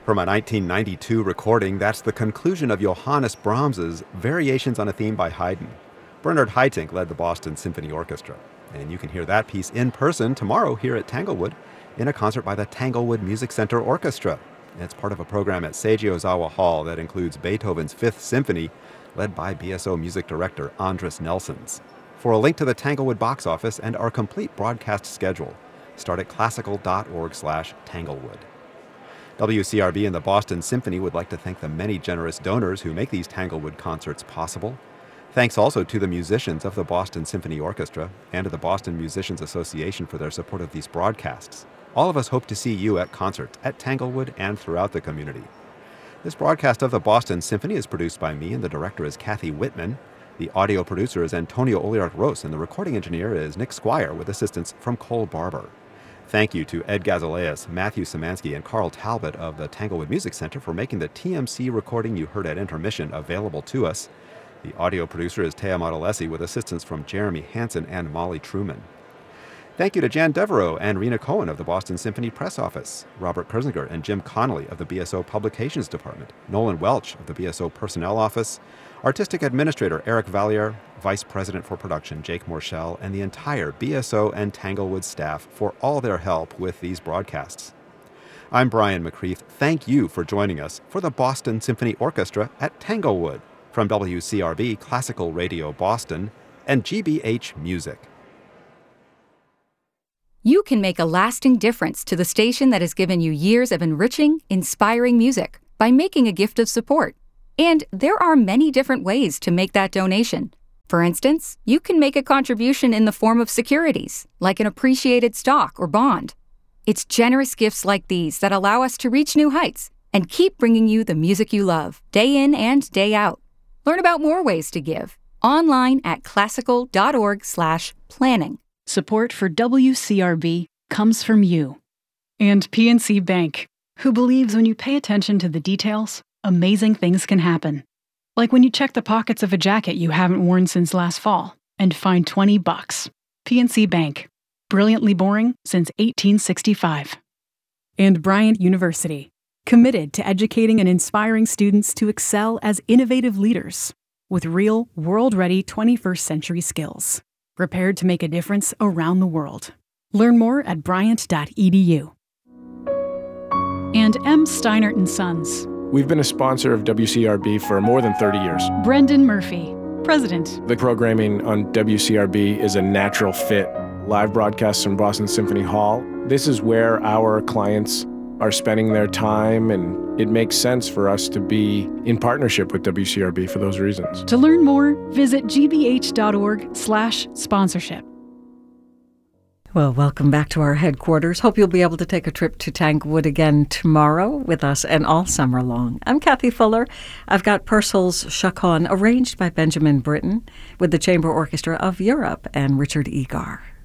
From a 1992 recording, that's the conclusion of Johannes Brahms's Variations on a Theme by Haydn. Bernard Haitink led the Boston Symphony Orchestra. And you can hear that piece in person tomorrow here at Tanglewood in a concert by the Tanglewood Music Center Orchestra. It's part of a program at Seiji Ozawa Hall that includes Beethoven's Fifth Symphony, led by BSO music director Andris Nelsons. For a link to the Tanglewood box office and our complete broadcast schedule, start at classical.org/Tanglewood. WCRB and the Boston Symphony would like to thank the many generous donors who make these Tanglewood concerts possible. Thanks also to the musicians of the Boston Symphony Orchestra and to the Boston Musicians Association for their support of these broadcasts. All of us hope to see you at concerts at Tanglewood and throughout the community. This broadcast of the Boston Symphony is produced by me, and the director is Kathy Whitman. The audio producer is Antonio Oliart-Ros, and the recording engineer is Nick Squire, with assistance from Cole Barber. Thank you to Ed Gazaleas, Matthew Szymanski, and Carl Talbot of the Tanglewood Music Center for making the TMC recording you heard at intermission available to us. The audio producer is Tea Modalesi, with assistance from Jeremy Hansen and Molly Truman. Thank you to Jan Devereaux and Rena Cohen of the Boston Symphony Press Office, Robert Kersinger and Jim Connolly of the BSO Publications Department, Nolan Welch of the BSO Personnel Office, Artistic Administrator Eric Valliere, Vice President for Production Jake Morshell, and the entire BSO and Tanglewood staff for all their help with these broadcasts. I'm Brian McCreath. Thank you for joining us for the Boston Symphony Orchestra at Tanglewood from WCRB Classical Radio Boston and GBH Music. You can make a lasting difference to the station that has given you years of enriching, inspiring music by making a gift of support. And there are many different ways to make that donation. For instance, you can make a contribution in the form of securities, like an appreciated stock or bond. It's generous gifts like these that allow us to reach new heights and keep bringing you the music you love, day in and day out. Learn about more ways to give online at classical.org/planning. Support for WCRB comes from you. And PNC Bank, who believes when you pay attention to the details, amazing things can happen. Like when you check the pockets of a jacket you haven't worn since last fall and find $20. PNC Bank. Brilliantly boring since 1865. And Bryant University, committed to educating and inspiring students to excel as innovative leaders with real, world-ready 21st century skills, prepared to make a difference around the world. Learn more at bryant.edu. And M. Steinert & Sons. We've been a sponsor of WCRB for more than 30 years. Brendan Murphy, President. The programming on WCRB is a natural fit. Live broadcasts from Boston Symphony Hall. This is where our clients are spending their time, and it makes sense for us to be in partnership with WCRB for those reasons. To learn more, visit gbh.org/sponsorship. Well, welcome back to our headquarters. Hope you'll be able to take a trip to Tanglewood again tomorrow with us and all summer long. I'm Kathy Fuller. I've got Purcell's Chaconne, arranged by Benjamin Britten, with the Chamber Orchestra of Europe and Richard Egar.